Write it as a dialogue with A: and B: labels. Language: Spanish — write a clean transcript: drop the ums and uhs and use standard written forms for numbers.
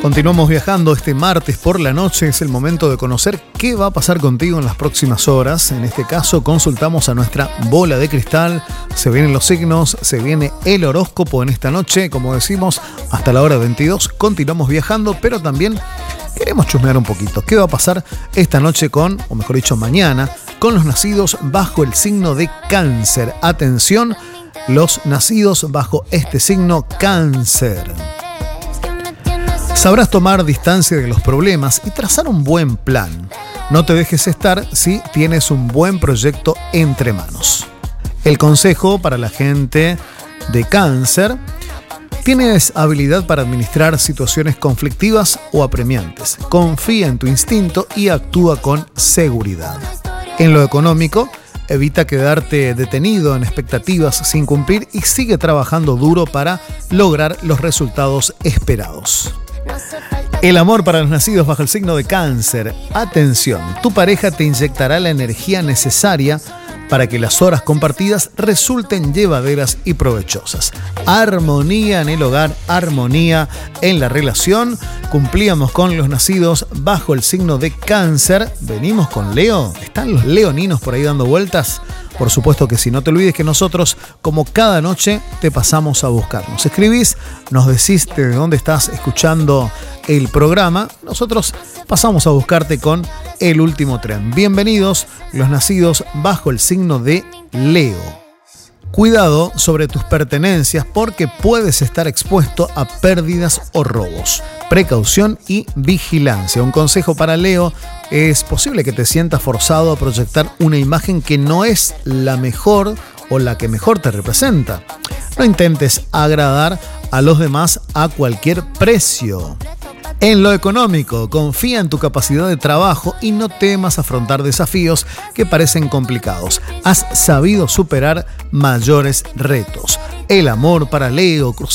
A: Continuamos viajando este martes por la noche. Es el momento de conocer qué va a pasar contigo en las próximas horas. En este caso, consultamos a nuestra bola de cristal. Se vienen los signos, se viene el horóscopo en esta noche. Como decimos, hasta la hora 22 continuamos viajando, pero también queremos chusmear un poquito. ¿Qué va a pasar esta noche con, o mejor dicho, mañana, con los nacidos bajo el signo de Cáncer? Atención, los nacidos bajo este signo Cáncer. Sabrás tomar distancia de los problemas y trazar un buen plan. No te dejes estar si tienes un buen proyecto entre manos. El consejo para la gente de Cáncer: tienes habilidad para administrar situaciones conflictivas o apremiantes. Confía en tu instinto y actúa con seguridad. En lo económico, evita quedarte detenido en expectativas sin cumplir y sigue trabajando duro para lograr los resultados esperados. El amor para los nacidos bajo el signo de Cáncer. Atención, tu pareja te inyectará la energía necesaria para que las horas compartidas resulten llevaderas y provechosas. Armonía en el hogar, armonía en la relación. Cumplíamos con los nacidos bajo el signo de Cáncer. Venimos con Leo. ¿Están los leoninos por ahí dando vueltas? Por supuesto que sí. No te olvides que nosotros, como cada noche, te pasamos a buscar. Nos escribís, nos decís de dónde estás escuchando el programa. Nosotros pasamos a buscarte con el último tren. Bienvenidos los nacidos bajo el signo de Leo. Cuidado sobre tus pertenencias porque puedes estar expuesto a pérdidas o robos. Precaución y vigilancia. Un consejo para Leo: es posible que te sientas forzado a proyectar una imagen que no es la mejor o la que mejor te representa. No intentes agradar a los demás a cualquier precio. En lo económico, confía en tu capacidad de trabajo y no temas afrontar desafíos que parecen complicados. Has sabido superar mayores retos. El amor para Leo,